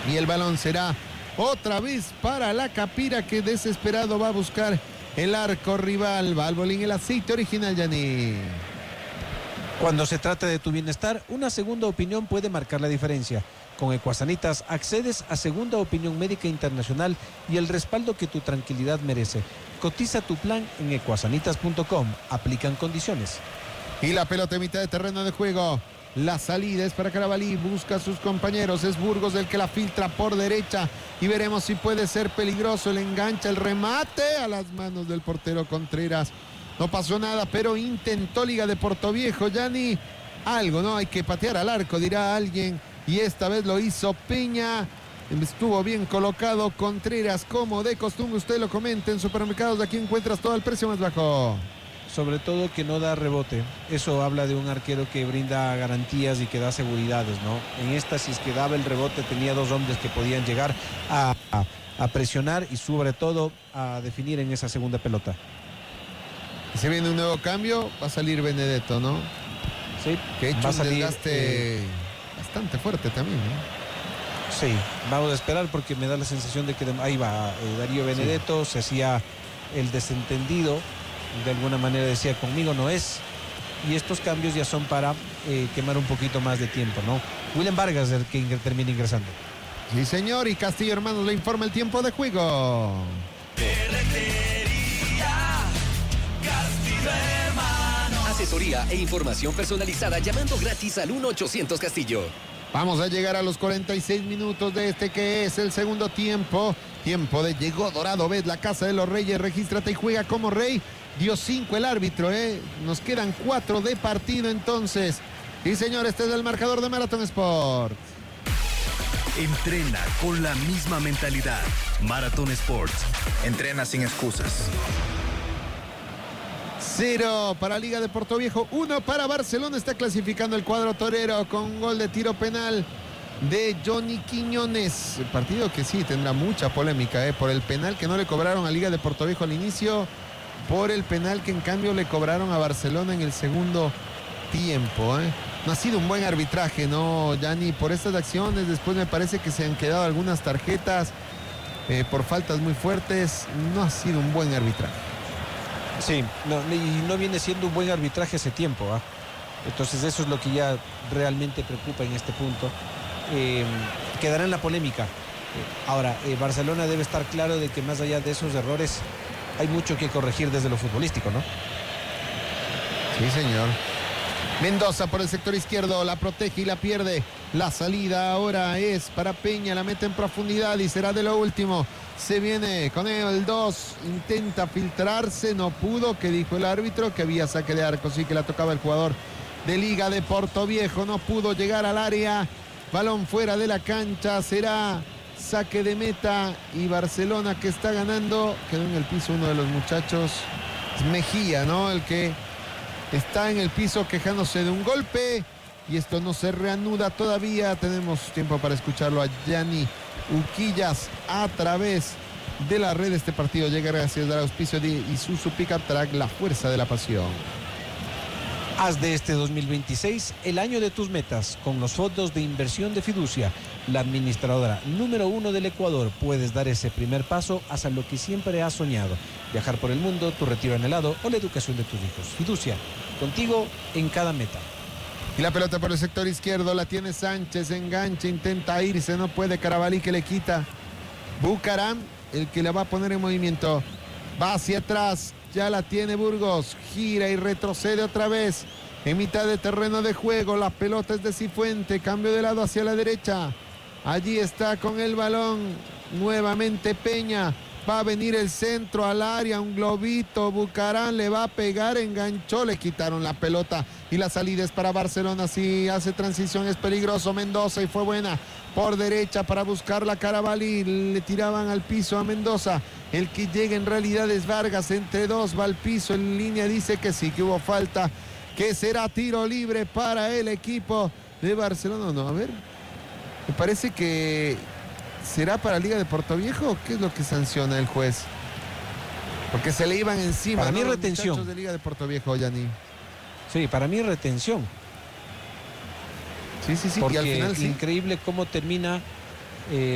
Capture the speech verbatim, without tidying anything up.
Y el balón será otra vez para la Capira, que desesperado va a buscar el arco rival. Valvoline, el aceite original, Yanni. Cuando se trata de tu bienestar, una segunda opinión puede marcar la diferencia. Con Ecuasanitas accedes a segunda opinión médica internacional y el respaldo que tu tranquilidad merece. Cotiza tu plan en ecuasanitas punto com. Aplican condiciones. Y la pelota en mitad de terreno de juego. La salida es para Carabalí, busca a sus compañeros, es Burgos el que la filtra por derecha y veremos si puede ser peligroso. Le engancha el remate a las manos del portero Contreras. No pasó nada, pero intentó Liga de Portoviejo, Yanni. Algo, ¿no? Hay que patear al arco, dirá alguien, y esta vez lo hizo Peña. Estuvo bien colocado Contreras, como de costumbre. Usted lo comenta en Supermercados, aquí encuentras todo el precio más bajo. Sobre todo que no da rebote. Eso habla de un arquero que brinda garantías y que da seguridades, ¿no? En esta, si es que daba el rebote, tenía dos hombres que podían llegar a, a, a presionar y sobre todo a definir en esa segunda pelota. Y se viene un nuevo cambio, va a salir Benedetto, ¿no? Sí, que ha hecho va a un salir, desgaste eh, bastante fuerte también, ¿no? Sí, vamos a esperar porque me da la sensación de que ahí va eh, Darío Benedetto, sí. Se hacía el desentendido. De alguna manera decía, conmigo no es, y estos cambios ya son para eh, quemar un poquito más de tiempo, ¿no? William Vargas el que ingr- termina ingresando. Sí, señor, y Castillo Hermanos le informa el tiempo de juego. Castillo Hermanos. Asesoría e información personalizada llamando gratis al uno ochocientos Castillo. Vamos a llegar a los cuarenta y seis minutos de este que es el segundo tiempo. Tiempo de llegó Dorado, ves la Casa de los Reyes, regístrate y juega como rey. Dio cinco el árbitro, ¿eh? Nos quedan cuatro de partido entonces. Y señor, este es el marcador de Marathon Sport. Entrena con la misma mentalidad. Marathon Sports. Entrena sin excusas. Cero para Liga de Portoviejo, uno para Barcelona. Está clasificando el cuadro torero con gol de tiro penal de Johnny Quiñones. El partido que sí tendrá mucha polémica, ¿eh? Por el penal que no le cobraron a Liga de Portoviejo al inicio, por el penal que en cambio le cobraron a Barcelona en el segundo tiempo, ¿eh? No ha sido un buen arbitraje, ¿no, Yanni? Por estas acciones, después me parece que se han quedado algunas tarjetas eh, por faltas muy fuertes. No ha sido un buen arbitraje. Sí, no, y no viene siendo un buen arbitraje hace tiempo, ¿eh? Entonces eso es lo que ya realmente preocupa en este punto. Eh, quedará en la polémica. Ahora, eh, Barcelona debe estar claro de que más allá de esos errores hay mucho que corregir desde lo futbolístico, ¿no? Sí, señor. Mendoza por el sector izquierdo, la protege y la pierde. La salida ahora es para Peña, la mete en profundidad y será de lo último. Se viene con el dos, intenta filtrarse, no pudo, que dijo el árbitro que había saque de arco, sí que la tocaba el jugador de Liga de Portoviejo, no pudo llegar al área. Balón fuera de la cancha, será saque de meta y Barcelona que está ganando. Quedó en el piso uno de los muchachos, es Mejía, ¿no? El que está en el piso quejándose de un golpe y esto no se reanuda todavía. Tenemos tiempo para escucharlo a Gianni Urquillas a través de la red. Este partido llega gracias al auspicio de Isuzu Pickup Track, la fuerza de la pasión. Haz de este dos mil veintiséis el año de tus metas con los fondos de inversión de Fiducia, la administradora número uno del Ecuador. Puedes dar ese primer paso hacia lo que siempre has soñado: viajar por el mundo, tu retiro anhelado o la educación de tus hijos. Fiducia, contigo en cada meta. Y la pelota por el sector izquierdo la tiene Sánchez, engancha, intenta irse, no puede. Carabalí que le quita. Bucaram, el que la va a poner en movimiento. Va hacia atrás, ya la tiene Burgos, gira y retrocede otra vez. En mitad de terreno de juego, la pelota es de Cifuente, cambio de lado hacia la derecha. Allí está con el balón, nuevamente Peña. Va a venir el centro al área, un globito, Bucaram le va a pegar, enganchó, le quitaron la pelota y la salida es para Barcelona. Si hace transición es peligroso Mendoza y fue buena por derecha para buscar la Carabalí, le tiraban al piso a Mendoza. El que llega en realidad es Vargas, entre dos va al piso, en línea dice que sí, que hubo falta, que será tiro libre para el equipo de Barcelona. No, a ver, me parece que ¿será para Liga de Portoviejo o qué es lo que sanciona el juez? Porque se le iban encima. Para mí ¿no? retención. Los muchachos de Liga de Portoviejo, Yanni. Sí, para mí retención. Sí, sí, sí. Porque y al final sí. Increíble cómo termina... Eh,